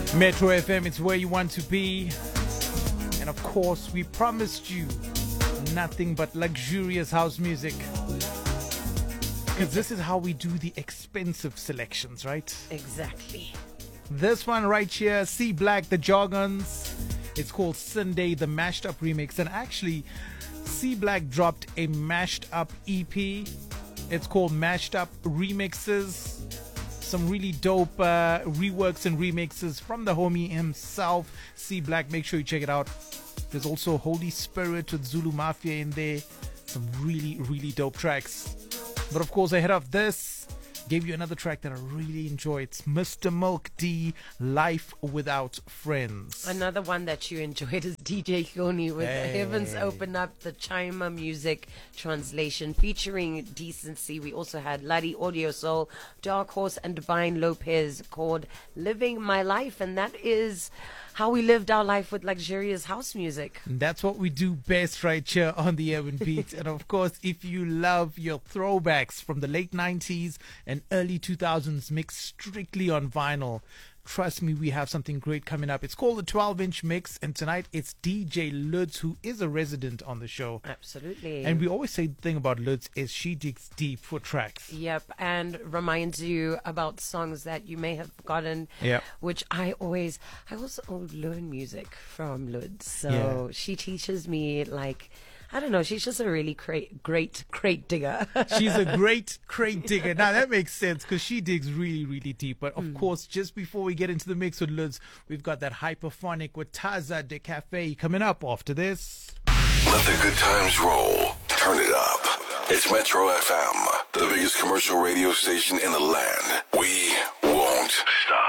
Metro FM, it's where you want to be. And of course, we promised you nothing but luxurious house music. Because this is how we do the expensive selections, right? Exactly. This one right here, C Black, The Jargons. It's called Sunday, the mashed up remix. And actually, C Black dropped a mashed up EP. It's called Mashed Up Remixes. Some really dope reworks and remixes from the homie himself, C Black. Make sure you check it out. There's also Holy Spirit with Zulu Mafia in there. Some really, really dope tracks. But of course, ahead of this, gave you another track that I really enjoy. It's Mr. Milk D, Life Without Friends. Another one that you enjoyed is DJ Khoni with Heavens Open Up, the Chima Music translation featuring Decency. We also had Laddie Audio Soul, Dark Horse, and Divine Lopez called Living My Life. And that is how we lived our life with luxurious house music. And that's what we do best right here on the Urban Beat. And of course, if you love your throwbacks from the late 90s and early 2000s mixed strictly on vinyl, trust me, we have something great coming up. It's called the 12-inch mix, and tonight it's DJ Lutz, who is a resident on the show. Absolutely. And we always say the thing about Lutz is she digs deep for tracks. Yep, and reminds you about songs that you may have forgotten. Yep. Which I also learn music from Lutz. So she teaches me, like, I don't know, she's just a really great crate digger. She's a great crate digger. Now that makes sense because she digs really, really deep. But of course, just before we get into the mix with Lutz, we've got that hyperphonic with Taza de Cafe coming up after this. Let the good times roll. Turn it up. It's Metro FM, the biggest commercial radio station in the land. We won't stop.